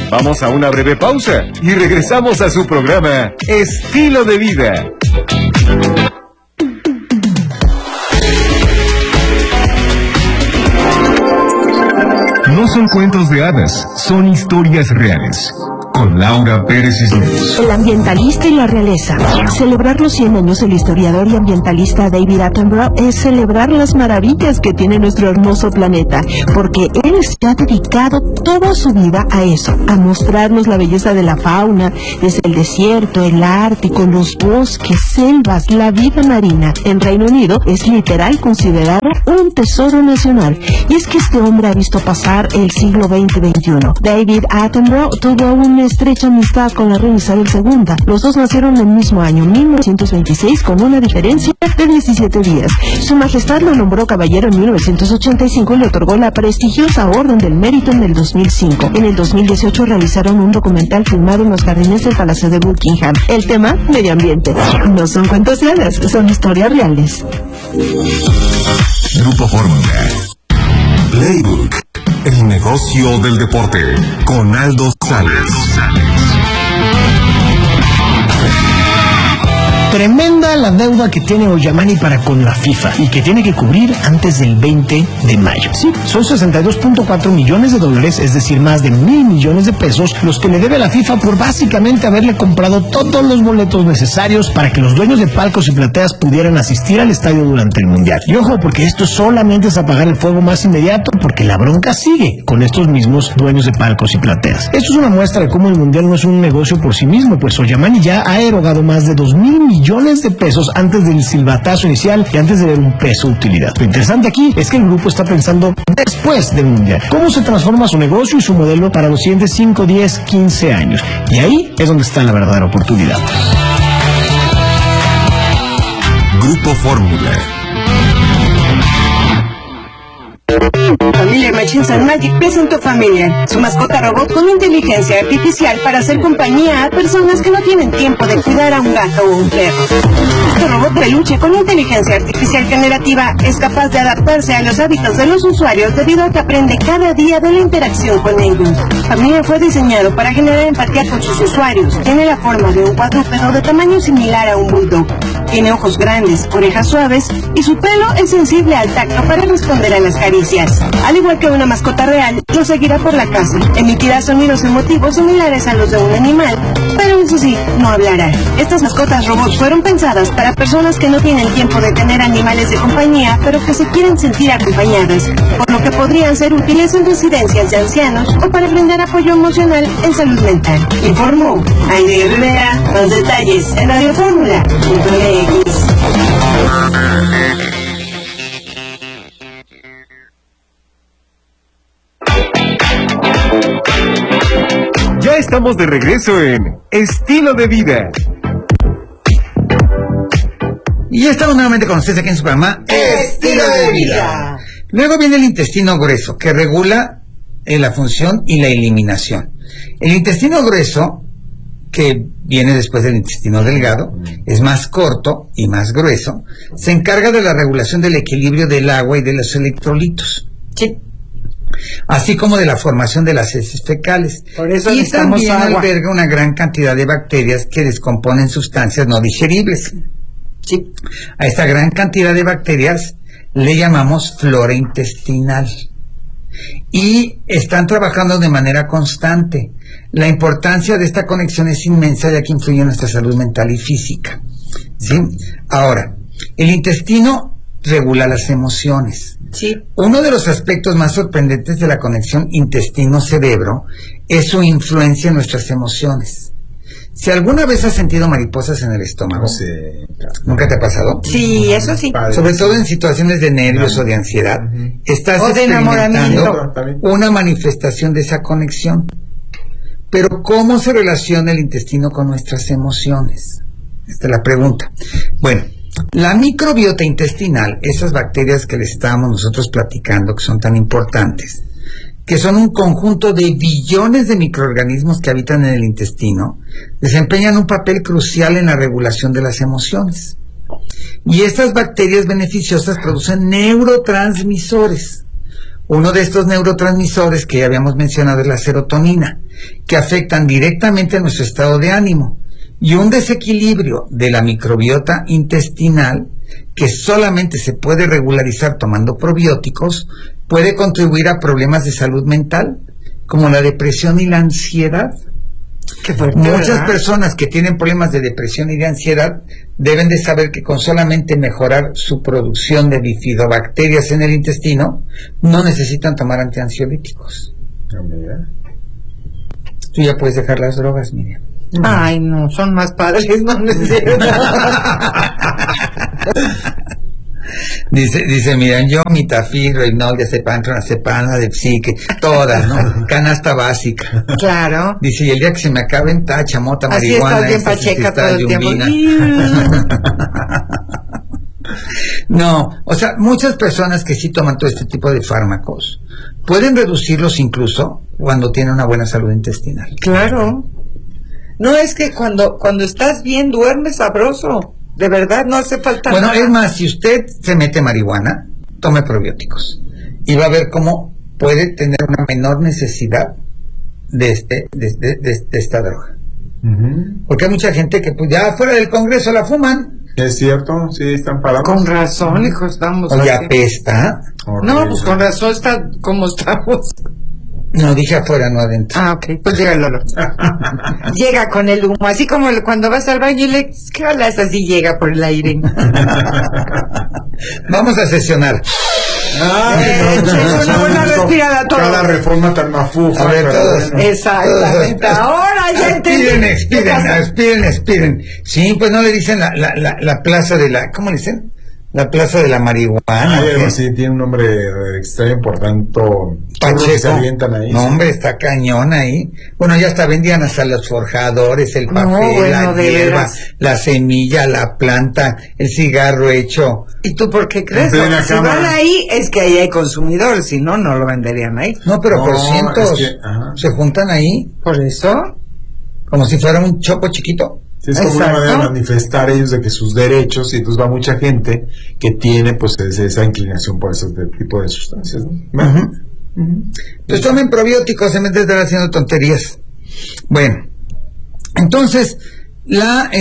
Vamos a una breve pausa y regresamos a su programa Estilo de Vida. No son cuentos de hadas, son historias reales. Con Laura Pérez Cisneros. El ambientalista y la realeza. Celebrar los 100 años del historiador y ambientalista David Attenborough es celebrar las maravillas que tiene nuestro hermoso planeta, porque él se ha dedicado toda su vida a eso, a mostrarnos la belleza de la fauna, desde el desierto, el Ártico, los bosques, selvas, la vida marina. En Reino Unido es literal considerado un tesoro nacional. Y es que este hombre ha visto pasar el siglo XX y XXI. David Attenborough tuvo una estrecha amistad con la reina Isabel II. Los dos nacieron en el mismo año, 1926, con una diferencia de 17 días. Su Majestad lo nombró caballero en 1985 y le otorgó la prestigiosa Orden del Mérito en el 2005. En el 2018 realizaron un documental filmado en los jardines del Palacio de Buckingham. El tema, medio ambiente. No son cuentos de hadas, son historias reales. Grupo Fórmula. Playbook. El negocio del deporte. Con Aldo Sales. Tremenda la deuda que tiene Oyamani para con la FIFA y que tiene que cubrir antes del 20 de mayo. Sí, son 62.4 millones de dólares, es decir, más de 1,000 millones de pesos, los que le debe la FIFA por básicamente haberle comprado todos los boletos necesarios para que los dueños de palcos y plateas pudieran asistir al estadio durante el Mundial. Y ojo, porque esto solamente es apagar el fuego más inmediato, porque la bronca sigue con estos mismos dueños de palcos y plateas. Esto es una muestra de cómo el Mundial no es un negocio por sí mismo, pues Oyamani ya ha erogado más de 2,000 millones de pesos antes del silbatazo inicial y antes de ver un peso de utilidad. Lo interesante aquí es que el grupo está pensando después del Mundial. ¿Cómo se transforma su negocio y su modelo para los siguientes 5, 10, 15 años? Y ahí es donde está la verdadera oportunidad. Grupo Fórmula. Familiar Machines and Magic presentó Familiar, su mascota robot con inteligencia artificial para hacer compañía a personas que no tienen tiempo de cuidar a un gato o un perro. Este robot peluche con inteligencia artificial generativa es capaz de adaptarse a los hábitos de los usuarios debido a que aprende cada día de la interacción con ellos. Familiar fue diseñado para generar empatía con sus usuarios. Tiene la forma de un cuadrúpedo de tamaño similar a un bulldog. Tiene ojos grandes, orejas suaves y su pelo es sensible al tacto para responder a las caricias. Al igual que una mascota real, lo seguirá por la casa. Emitirá sonidos emotivos similares a los de un animal, pero eso sí, no hablará. Estas mascotas robots fueron pensadas para personas que no tienen tiempo de tener animales de compañía, pero que se quieren sentir acompañadas, por lo que podrían ser útiles en residencias de ancianos o para brindar apoyo emocional en salud mental. Informó Aide Rivera. Más detalles en radioformula.mx. Ya estamos de regreso en Estilo de Vida. Y ya estamos nuevamente con ustedes aquí en su programa Estilo de Vida. Luego viene el intestino grueso, que regula la función y la eliminación. El intestino grueso, que viene después del intestino delgado, es más corto y más grueso, se encarga de la regulación del equilibrio del agua y de los electrolitos. Sí. Así como de la formación de las heces fecales. Por eso y también alberga una gran cantidad de bacterias que descomponen sustancias no digeribles. Sí. A esta gran cantidad de bacterias le llamamos flora intestinal. Y están trabajando de manera constante. La importancia de esta conexión es inmensa, ya que influye en nuestra salud mental y física. ¿Sí? Ahora, el intestino regula las emociones. Sí. Uno de los aspectos más sorprendentes de la conexión intestino-cerebro es su influencia en nuestras emociones. Si alguna vez has sentido mariposas en el estómago, sí, claro. ¿Nunca te ha pasado? Sí, eso sí. Sobre todo en situaciones de nervios o de ansiedad, estás experimentando una manifestación de esa conexión. Pero ¿cómo se relaciona el intestino con nuestras emociones? Esta es la pregunta. Bueno, la microbiota intestinal, esas bacterias que les estábamos nosotros platicando, que son tan importantes, que son un conjunto de billones de microorganismos que habitan en el intestino, desempeñan un papel crucial en la regulación de las emociones. Y estas bacterias beneficiosas producen neurotransmisores, Uno de estos neurotransmisores que ya habíamos mencionado es la serotonina, que afectan directamente a nuestro estado de ánimo. Y un desequilibrio de la microbiota intestinal, que solamente se puede regularizar tomando probióticos, puede contribuir a problemas de salud mental, como la depresión y la ansiedad. Qué fuerte, Muchas ¿verdad? personas que tienen problemas de depresión y de ansiedad deben de saber que con solamente mejorar su producción de bifidobacterias en el intestino, no necesitan tomar antiansiolíticos. Tú ya puedes dejar las drogas, Miriam. Ay, no, son más padres, no es cierto. Dice, Miriam, yo, Mitafil, Reynol, diazepam, clonazepam, Adepsique, todas, ¿no? Canasta básica. Claro. Dice, y el día que se me acaben, tacha, mota, Así marihuana, estás bien pacheca todo el tiempo. No, o sea, muchas personas que sí toman todo este tipo de fármacos pueden reducirlos incluso cuando tienen una buena salud intestinal. Claro. No, es que cuando estás bien, duermes sabroso. De verdad, no hace falta Bueno, nada. es más, si usted se mete marihuana, tome probióticos y va a ver cómo puede tener una menor necesidad de esta droga. Porque hay mucha gente que pues ya fuera del Congreso la fuman. Es cierto, sí, están parados. Con razón, hijo, estamos Oye, así. apesta. No, pues con razón está como estamos. No, dije afuera, no adentro. Ah, ok, pues llega el olor. Llega con el humo, así como cuando vas al baño y le calas, así llega por el aire. Vamos a sesionar. Una buena respirada todos. Cada reforma tan mafufa. A ver, pero todos. bueno. Exactamente. Ahora ya entendí. Expiren. Sí, pues no le dicen la plaza de la... ¿Cómo le dicen? La plaza de la marihuana. Algo ¿qué? así, tiene un nombre extraño, por tanto, churros que se Pacheco. avientan ahí. No, hombre, está cañón ahí. Bueno, ya hasta vendían hasta los forjadores, el papel, No, bueno, la de hierba, veras. la semilla, la planta, el cigarro hecho. ¿Y tú por qué crees? En plena Si cámara. van ahí, es que ahí hay consumidores, si no, no lo venderían ahí. No, pero por No, cientos es que, ajá. se juntan ahí Por eso. como si fuera un chopo chiquito. Sí, es como una Exacto. manera de manifestar ellos de que sus derechos, y entonces va mucha gente que tiene pues esa inclinación por ese tipo de sustancias, ¿no? Bueno, Entonces tomen probióticos en vez de estar haciendo tonterías. Bueno, entonces la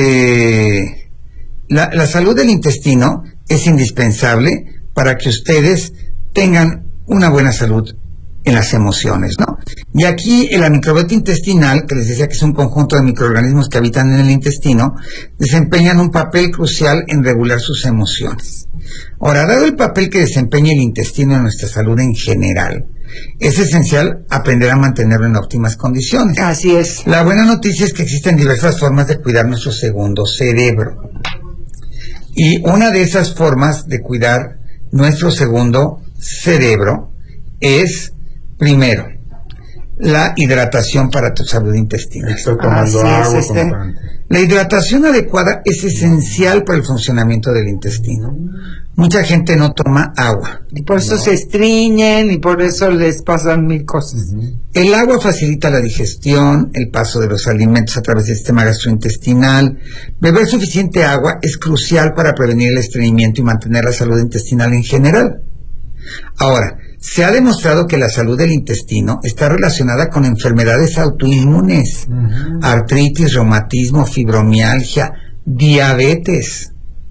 salud del intestino es indispensable para que ustedes tengan una buena salud en las emociones, ¿no? Y aquí la microbiota intestinal, que les decía que es un conjunto de microorganismos que habitan en el intestino, desempeñan un papel crucial en regular sus emociones. Ahora, dado el papel que desempeña el intestino en nuestra salud en general, es esencial aprender a mantenerlo en óptimas condiciones. Así es. La buena noticia es que existen diversas formas de cuidar nuestro segundo cerebro. Y una de esas formas de cuidar nuestro segundo cerebro es, primero, la hidratación para tu salud intestinal. está tomando Así es, agua constante. La hidratación adecuada es esencial para el funcionamiento del intestino. Mucha gente no toma agua. Y por eso se estriñen y por eso les pasan mil cosas. El agua facilita la digestión, el paso de los alimentos a través del sistema gastrointestinal. Beber suficiente agua es crucial para prevenir el estreñimiento y mantener la salud intestinal en general. Ahora, se ha demostrado que la salud del intestino está relacionada con enfermedades autoinmunes, artritis, reumatismo, fibromialgia, diabetes.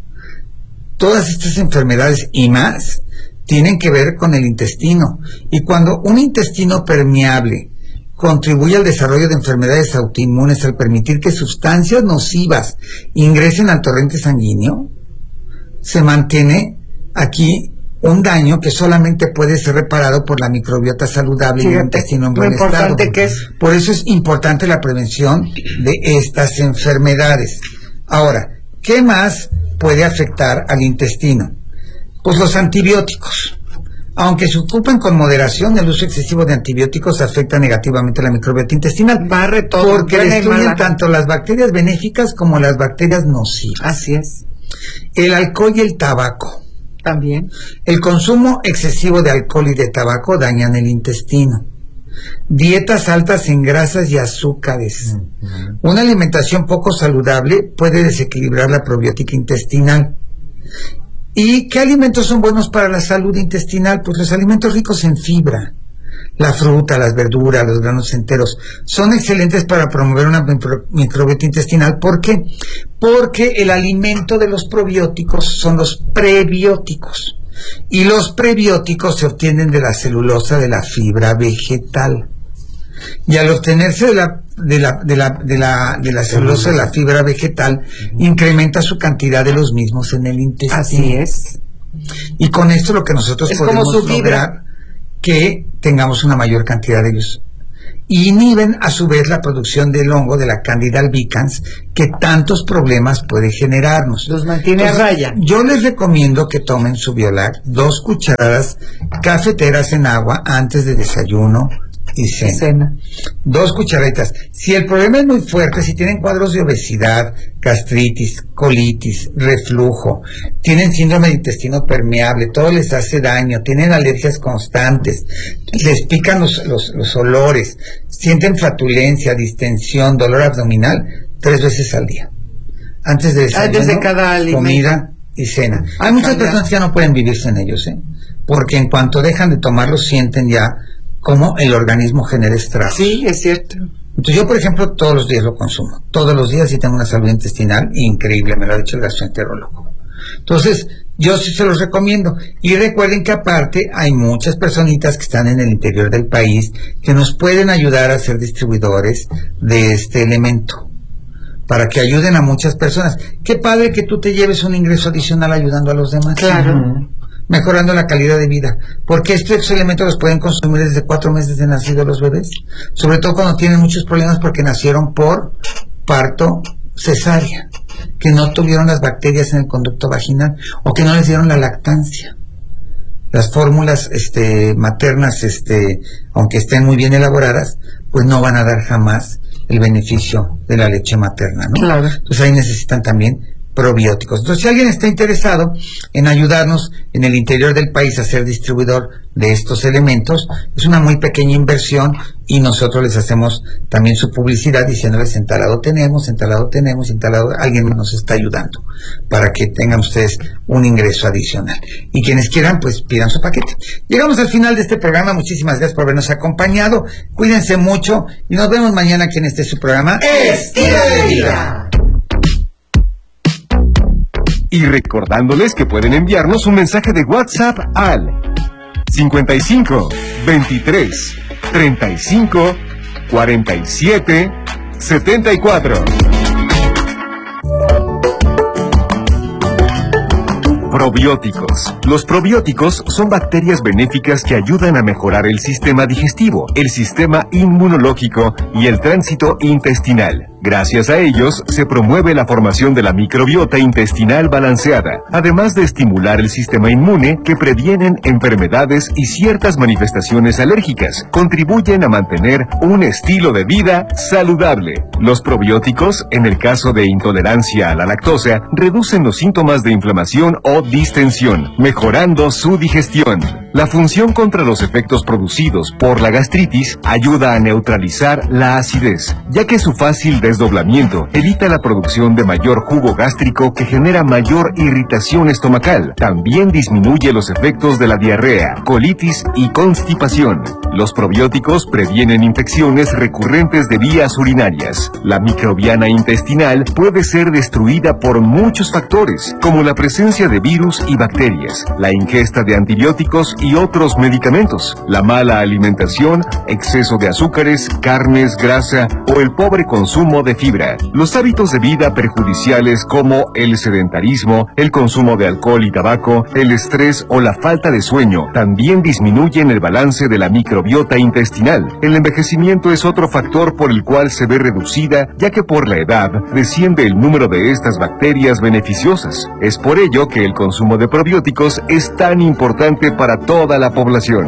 Todas estas enfermedades y más tienen que ver con el intestino. Y cuando un intestino permeable contribuye al desarrollo de enfermedades autoinmunes al permitir que sustancias nocivas ingresen al torrente sanguíneo, se mantiene aquí un daño que solamente puede ser reparado por la microbiota saludable y un Fíjate, intestino en lo buen estado. importante que es. Por eso es importante la prevención de estas enfermedades. Ahora, ¿qué más puede afectar al intestino? Pues los antibióticos. Aunque se ocupen con moderación, el uso excesivo de antibióticos afecta negativamente a la microbiota intestinal. Barre todo. Porque buena y destruyen mala. tanto las bacterias benéficas como las bacterias nocivas. Así es. El alcohol y el tabaco. También. El consumo excesivo de alcohol y de tabaco dañan el intestino. Dietas altas en grasas y azúcares. Una alimentación poco saludable puede desequilibrar la probiótica intestinal. ¿Y qué alimentos son buenos para la salud intestinal? Pues los alimentos ricos en fibra. La fruta, las verduras, los granos enteros son excelentes para promover una microbiota intestinal. ¿Por qué? Porque el alimento de los probióticos son los prebióticos. Y los prebióticos se obtienen de la celulosa de la fibra vegetal. Y al obtenerse de la celulosa de la fibra vegetal, incrementa su cantidad de los mismos en el intestino. Así es. Y con esto lo que nosotros podemos lograr que tengamos una mayor cantidad de ellos. Y inhiben a su vez la producción del hongo de la Candida albicans, que tantos problemas puede generarnos. Los mantiene a raya. Yo les recomiendo que tomen su Biolac 2 cucharadas cafeteras en agua antes de desayuno y cena. 2 cucharaditas. Si el problema es muy fuerte, si tienen cuadros de obesidad, gastritis, colitis, reflujo, tienen síndrome de intestino permeable, todo les hace daño, tienen alergias constantes, les pican los olores, sienten flatulencia, distensión, dolor abdominal, 3 veces al día. Antes de desayuno, antes de cada alimento, comida y cena. Hay muchas personas que ya no pueden vivir sin ellos, porque en cuanto dejan de tomarlos sienten ya cómo el organismo genera estragos. Sí, es cierto. Entonces yo, por ejemplo, todos los días lo consumo. Todos los días, y tengo una salud intestinal increíble, me lo ha dicho el gastroenterólogo. Entonces, yo sí se los recomiendo. Y recuerden que aparte hay muchas personitas que están en el interior del país que nos pueden ayudar a ser distribuidores de este elemento, para que ayuden a muchas personas. Qué padre que tú te lleves un ingreso adicional ayudando a los demás. Claro. Mejorando la calidad de vida, porque estos elementos los pueden consumir desde 4 meses de nacido los bebés, sobre todo cuando tienen muchos problemas porque nacieron por parto cesárea, que no tuvieron las bacterias en el conducto vaginal o que no les dieron la lactancia. Las fórmulas maternas, aunque estén muy bien elaboradas, pues no van a dar jamás el beneficio de la leche materna, ¿no? Claro. Entonces ahí necesitan también probióticos. Entonces, si alguien está interesado en ayudarnos en el interior del país a ser distribuidor de estos elementos, es una muy pequeña inversión y nosotros les hacemos también su publicidad diciéndoles en tal lado tenemos, alguien nos está ayudando para que tengan ustedes un ingreso adicional. Y quienes quieran, pues pidan su paquete. Llegamos al final de este programa. Muchísimas gracias por habernos acompañado. Cuídense mucho y nos vemos mañana aquí en su programa Estilo de Vida. Y recordándoles que pueden enviarnos un mensaje de WhatsApp al 55 23 35 47 74. Probióticos. Los probióticos son bacterias benéficas que ayudan a mejorar el sistema digestivo, el sistema inmunológico y el tránsito intestinal. Gracias a ellos, se promueve la formación de la microbiota intestinal balanceada, además de estimular el sistema inmune que previenen enfermedades y ciertas manifestaciones alérgicas. Contribuyen a mantener un estilo de vida saludable. Los probióticos, en el caso de intolerancia a la lactosa, reducen los síntomas de inflamación o distensión, mejorando su digestión. La función contra los efectos producidos por la gastritis ayuda a neutralizar la acidez, ya que su fácil desdoblamiento evita la producción de mayor jugo gástrico que genera mayor irritación estomacal. También disminuye los efectos de la diarrea, colitis y constipación. Los probióticos previenen infecciones recurrentes de vías urinarias. La microbiana intestinal puede ser destruida por muchos factores, como la presencia de virus y bacterias, la ingesta de antibióticos y otros medicamentos, la mala alimentación, exceso de azúcares, carnes, grasa o el pobre consumo de fibra. Los hábitos de vida perjudiciales como el sedentarismo, el consumo de alcohol y tabaco, el estrés o la falta de sueño también disminuyen el balance de la microbiota intestinal. El envejecimiento es otro factor por el cual se ve reducida, ya que por la edad desciende el número de estas bacterias beneficiosas. Es por ello que el consumo de probióticos es tan importante para toda la población.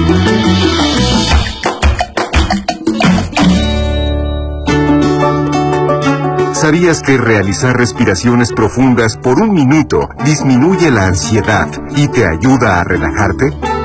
¿Sabías que realizar respiraciones profundas por 1 minuto disminuye la ansiedad y te ayuda a relajarte?